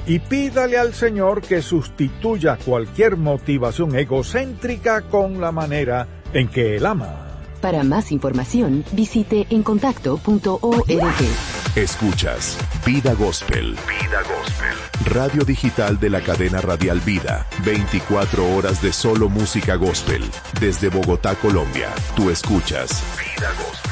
y pídale al Señor que sustituya cualquier motivación egocéntrica con la manera en que Él ama. Para más información, visite encontacto.org. Escuchas Vida Gospel. Vida Gospel. Radio digital de la cadena radial Vida. 24 horas de solo música gospel. Desde Bogotá, Colombia. Tú escuchas Vida Gospel.